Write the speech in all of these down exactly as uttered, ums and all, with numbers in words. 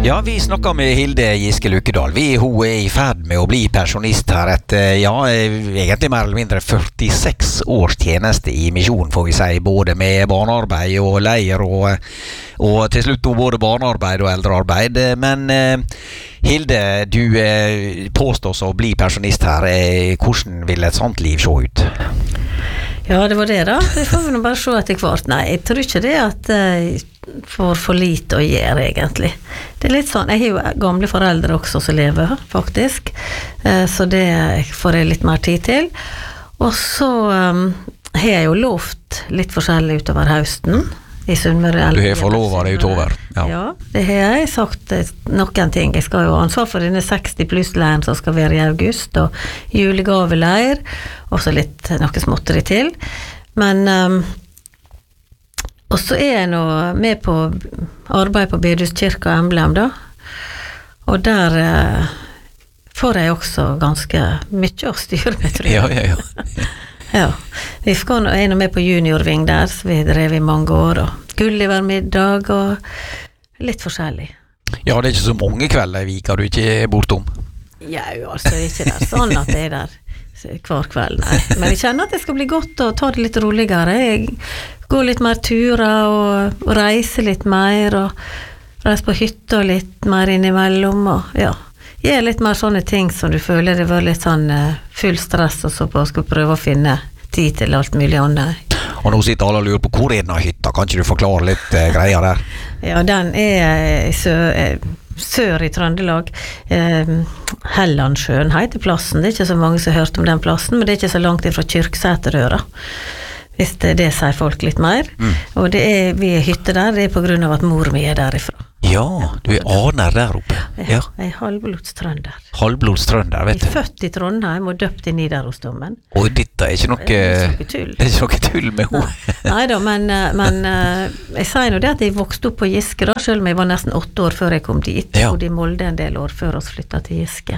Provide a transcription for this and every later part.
Ja, vi snakker med Hilde Giske Lukkedal. Vi, hun er i ferd med å bli pensjonist her etter, ja, egentlig mer eller mindre førtiseks års tjeneste i misjon, får vi si, både med barnearbeid og leir, og, og til slutt både barnearbeid og eldrearbeid. Men eh, Hilde, du eh, påstås å bli pensjonist her. Eh, hvordan vil et sånt liv se ut? Ja, det var det da. Det får vi nå bare se etter hvert. Nei, jeg tror ikke det at jeg får for lite å gjøre, egentlig. Det er litt sånn, jeg har jo gamle foreldre også som lever, faktisk. Så det får jeg litt mer tid til. Og så um, har jeg jo lovt litt forskjellig utover høsten. I Sunnmøre. Du har forlovet det utover. Ja. Ja, det har jeg sagt noen ting. Jeg skal jo ha ansvar for denne seksti pluss-leiren som skal være i august, og julegaveleir, og så litt noe småtteri til. Men, um, og så er jeg nå med på arbeid på Bedehuskirka og Emblem, da. Og der uh, får jeg også ganske mye å styre med, tror jeg. Ja, ja, ja. Ja, vi skal nå ene med på juniorving der, så vi drev i mange år, og Gulliver-middag, og litt forskjellig. Ja, det er ikke så mange kvelder i vika du ikke er bortom. Ja, altså, det er ikke der sånn at det er der hver kveld, nei. Men jeg kjenner at det skal bli godt å ta det litt roligere. Jeg går litt mer turer, og, og reiser litt mer, og reiser på hytta litt mer innimellom, og ja. Gjør litt mer sånne ting som du føler det var litt sånn uh, full stress, og så på å skulle prøve å finne tid til alt mulig annet. Og nå sitter alle og lurer på hvor er denne hytta, kan ikke du forklare litt uh, greier der? Ja, den er sør, uh, sør i Trøndelag. Uh, Hellandsjøen heter plassen. Det er ikke så mange som har hørt om den plassen, men det er ikke så langt ifra Kyrksæterøra. Hvis det, det sier folk litt mer. Mm. Og det er, vi er hytte der, det er på grunn av at mor mi er derifra. Ja, du er aner der oppe. Ja, jeg er halvblodstrønder. Halvblodstrønder, vet du. Jeg er født i Trondheim og døpt i Nidarosdomen. Og dette er ikke noe, det er ikke noe tull. Det er ikke noe tull med henne. Nei, Neida, men, men jeg sier nå det at jeg vokste opp på Giske da, selv om jeg var nesten åtte år før jeg kom dit. Ja. Og de målte en del år før oss flyttet til Giske.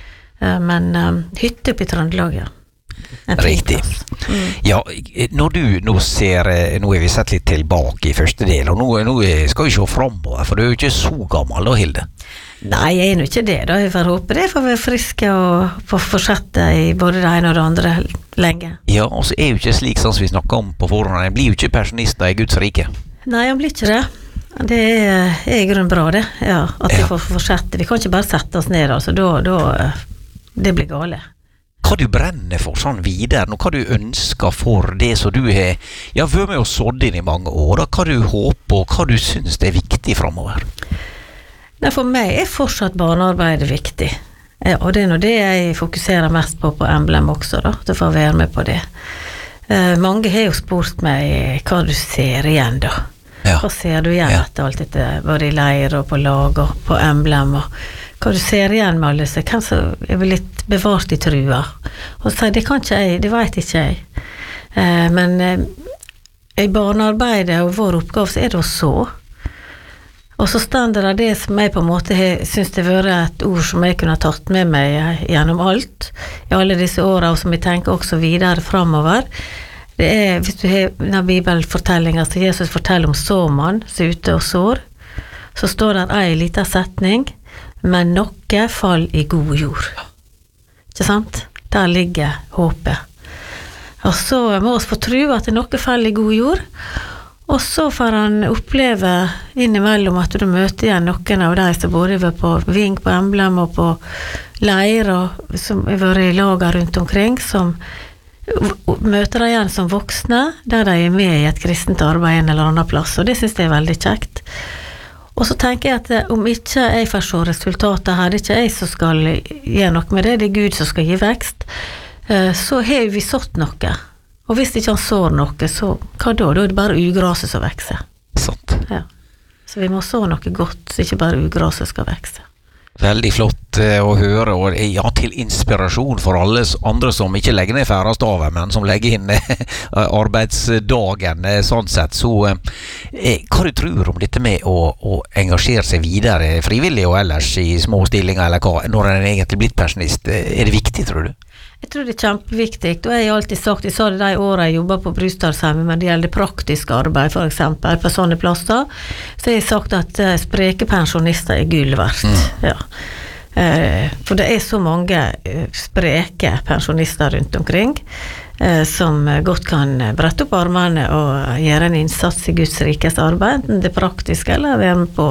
Mm. Men um, hytte opp i Trøndelag, ja. Riktig. Mm. Ja, når du nå ser, nå har vi sett litt tilbake i første del, og nå, nå skal vi se fremover, for du er jo ikke så gammel da, Hilde. Nei, jeg er jo ikke det da, jeg får håpe det for å være friske og få fortsette i både det ene og det andre lenge. Ja, og så er jo ikke slik som vi snakker om på forhånd, jeg blir jo ikke pensjonister i Guds rike. Nei, jeg blir ikke det. Det er, er i grunnen bra det, ja, at vi ja. får fortsette. Vi kan ikke bare sette oss ned, altså, da, da det blir gale. Hva du brenner for sånn videre, og hva du ønsker for det som du har, ja, vært med å sådde inn i mange år, hva du håper, og hva du synes det er viktig fremover? Nei, for meg er fortsatt barnearbeid viktig, ja, og det er nå det jeg fokuserer mest på på Emblem også, da, til å få være med på det. Eh, mange har jo spurt meg hva du ser igjen da. Ja. Hva ser du igjen ja. etter alt dette, både i leir og på lag og på Emblem, og hva du ser igjen med alle disse, kanskje er vi litt bevart i trua. Og så sier, det kan ikke jeg, det vet ikke jeg. Eh, men eh, i barnearbeidet og vår oppgave så er det å så. Og så stender det det som jeg på en måte har, synes det har vært et ord som jeg kunne ha tatt med meg gjennom alt, i alle disse årene, og som jeg tenker også videre fremover. Det er, hvis du har denne bibelfortellingen, så Jesus forteller om såmann som er ute og sår, så står det en liten setning, men noe fall i god jord. Ikke sant? Der ligger håpet. Og så må vi få tro at noe fall i god jord, og så får han oppleve innimellom at du møter igjen noen av de som både er på Ving, på Emblem og på leir, og som har vært i lager rundt omkring, som møter de igjen som voksne, der de er med i et kristent arbeid en eller annen plass, og det synes jeg er veldig kjekt. Og så tenker jeg at om ikke jeg får se resultatet her, det er ikke jeg som skal gjøre noe med det, det er Gud som skal gi vekst, så har vi sått noe. Og hvis ikke han sår noe, så hva da? Da er det bare ugraset som vekser. Sant. Ja. Så vi må så noe godt, så ikke bare ugraset skal vekse. Veldig flott å høre, og ja, til inspirasjon for alle andre som ikke legger ned færrestaven, men som legger inn arbeidsdagen, sånn sett. Så eh, hva du tror om dette med å, å engasjere seg videre frivillig og ellers i små stillinger, eller hva, når en er egentlig blitt pensjonist, er det viktig, tror du? Jeg tror det er kjempeviktig, og jeg har alltid sagt, jeg sa det de årene jeg jobbet på Brustadsheimen, men det gjelder praktisk arbeid, for eksempel, på sånne plasser, så har jeg sagt at uh, spreke pensjonister er gull verdt. Mm. Ja. Uh, for det er så mange uh, spreke pensjonister rundt omkring, uh, som godt kan brette opp armene og gjøre en innsats i Guds rikes arbeid, enten det praktiske, eller være med på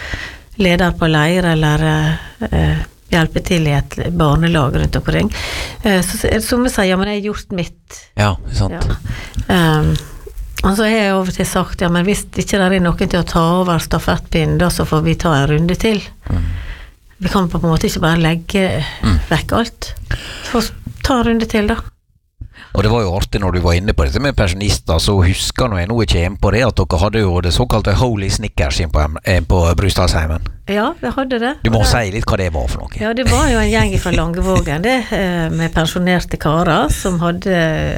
leder på leir, eller uh, hjelpe til i et barnelag rundt omkring. Uh, så som jeg sier, ja, men jeg har gjort mitt. Ja, sant. Ja. Um, og så har jeg over til sagt, ja, men hvis ikke det er noen til å ta over stafettpinnen, da så får vi ta en runde til. Mm. Vi kan på en måte ikke bare legge mm. vekk alt. Så ta en runde til, da. Og det var jo artig når du var inne på dette med pensjonister, så husker når jeg nå ikke hjemme på det, at dere hadde jo det såkalte Holy Snickers inn på, på Brustadsheimen. Ja, vi hadde det. Du må si litt hva det var for noe. Ja, det var jo en gjeng fra Langevågen, det, med pensjonerte karer, som hadde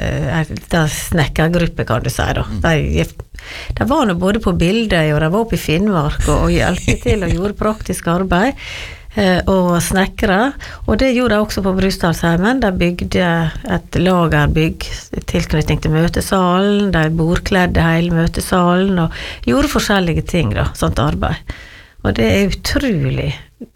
en snekkergruppe, kan du si, da. De, de var nå både på bildet, og de var oppe i Finnmark, og, og hjelpte til og gjorde praktisk arbeid. Og snekkere, og det gjorde jeg også på Brustadsheimen. De bygde et lagerbygg i tilknytning til møtesalen, de bordkledde hele møtesalen og gjorde forskjellige ting da, sånt arbeid. Og det er utrolig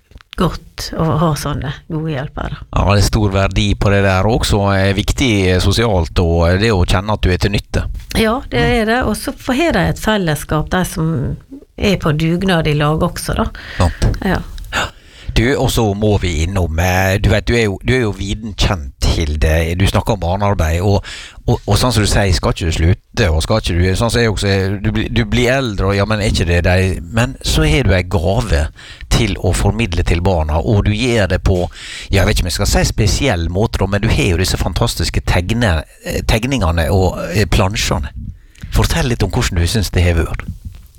godt å ha sånne gode hjelpere. Ja, det er stor verdi på det der også, er viktig sosialt, og det å kjenne at du er til nytte. Ja, det er det, og så får de et fellesskap, de som er på dugnad i lag også da. Sant. Ja. Du, og så må vi innom, du vet, du er jo, du er jo viden kjent, Hilde, du snakker om barnearbeid, og, og, og sånn som du sier, skal ikke du slutte, og skal ikke du, sånn som jeg også, du, du blir eldre, og ja, men er ikke det deg, men så har du en gave til å formidle til barna, og du gjør det på, jeg vet ikke om jeg skal si spesiell måte, men du har jo disse fantastiske tegne, tegningene og plansjene. Fortell litt om hvordan du synes det har vært.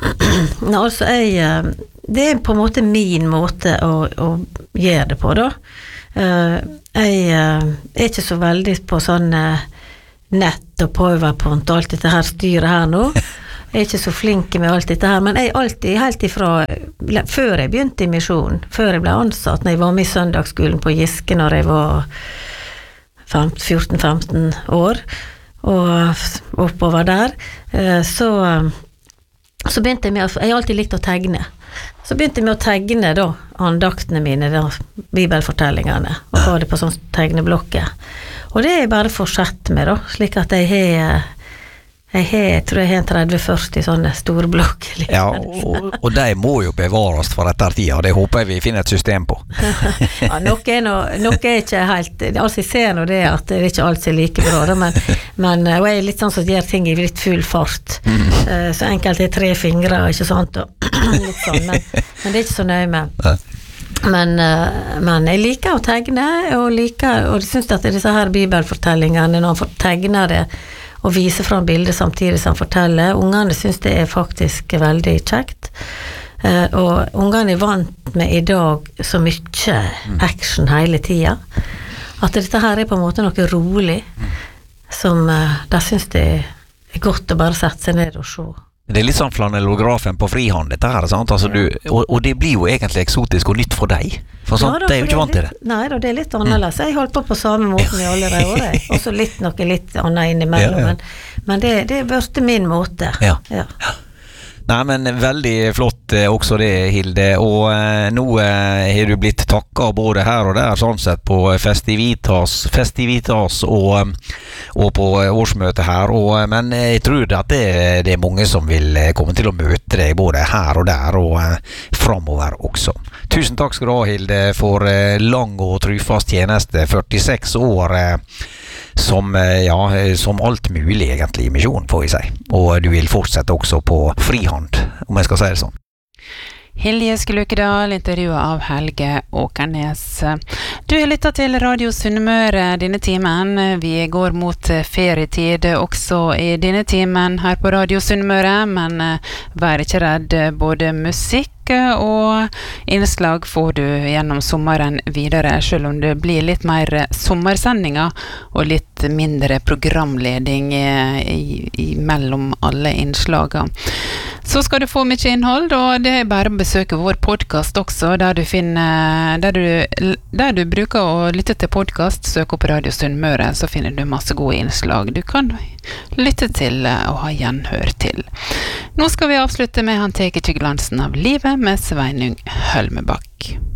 Nå, altså, jeg, det er på en måte min måte å, å gjøre det på, da. Jeg er ikke så veldig på sånn nett og PowerPoint og alt dette her styret her nå. Jeg er ikke så flink med alt dette her, men jeg alltid, helt ifra, før jeg begynte i misjonen, før jeg ble ansatt, når jeg var med i søndagsskolen på Giske, når jeg var fjorten femten år, og oppover der, så så begynte jeg med, jeg har alltid likt å tegne, så begynte jeg med å tegne da, andaktene mine, da, bibelfortellingene, og ha det på sånn tegneblokker, og det er jeg bare fortsatt med da, slik at jeg har, jeg har, jeg tror jeg har en tretti førti sånne store blokker. Ja, og, og de må jo bevares for etter tida, det håper jeg vi finner et system på. Ja, noe er, no, noe er ikke helt, altså jeg ser nå det at det er ikke alt er like bra, da, men, men og jeg er litt sånn som gjør ting i litt full fart, mm. uh, så enkelt er tre fingre, ikke sant, og litt sånn, men, men det er ikke så nøye med. Men, uh, men jeg liker å tegne, og liker, og jeg synes at disse her bibelfortellingene, når man får tegne det, og vise fram bilder samtidig som forteller. Ungene synes det er faktisk veldig kjekt. Uh, og ungene er vant med i dag så mye action hele tida. At dette her er på en måte noe rolig, som uh, de synes det er godt å bare sette seg ned og se. Det er litt sånn flanellografen på frihånd, dette her, sant? Altså, du, og, og det blir jo egentlig eksotisk og nytt for deg. For sånt, ja, da, det er jo ikke vant til det. Nei, da, det er litt annerledes. Jeg holdt på på samme måten i alle de årene. Og så litt noe litt annet innimellom. Ja, ja. Men, men det, det er først min måte. Ja. Ja. Nei, men veldig flott eh, også det, Hilde. Og eh, nå eh, har du blitt takket både her og der, sånn sett, på festivitas, festivitas og, og på årsmøtet her. Og, men jeg tror det at det, det er mange som vil komme til å møte deg både her og der, og eh, fremover også. Tusen takk skal du ha, Hilde, for eh, lang og trufast tjeneste. førtiseks år eh, som, ja, som alt mulig egentlig i misjonen, får vi si. Og du vil fortsette også på frihånd, om jeg skal si det sånn. Hilje Skelukedal, intervjuet av Helge Åkernes. Du har lyttet til Radio Sunnmøre denne timen. Vi går mot ferietid også i denne timen her på Radio Sunnmøre, men vær ikke redd, både musikk og innslag får du gjennom sommeren videre, selv om det blir litt mer sommersendinger og litt mindre programleding i, i mellom alle innslagene. Så skal du få mye innhold, og det er bare å besøke vår podcast også, der du finner, der du, der du bruker å lytte til podcast, søk opp Radio Sunnmøre, så finner du masse gode innslag du kan lytte til og ha gjenhør til. Nå skal vi avslutte med Han tek ikkje glansen av livet med Sveinung Hølmebakk.